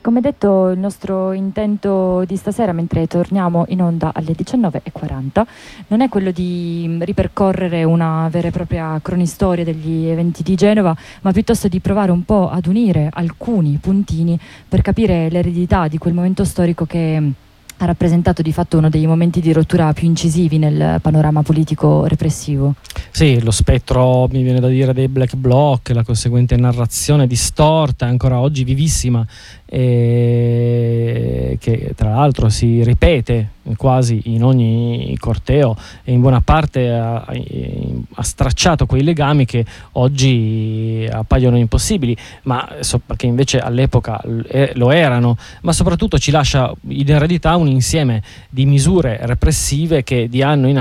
Come detto, il nostro intento di stasera, mentre torniamo in onda alle 19:40, non è quello di ripercorrere una vera e propria cronistoria degli eventi di Genova, ma piuttosto di provare un po' ad unire alcuni puntini per capire l'eredità di quel momento storico che ha rappresentato di fatto uno dei momenti di rottura più incisivi nel panorama politico repressivo. Sì, lo spettro, mi viene da dire, dei black bloc, la conseguente narrazione distorta, ancora oggi vivissima, che tra l'altro si ripete quasi in ogni corteo e in buona parte ha stracciato quei legami che oggi appaiono impossibili, ma che invece all'epoca lo erano, ma soprattutto ci lascia in eredità un insieme di misure repressive che di anno in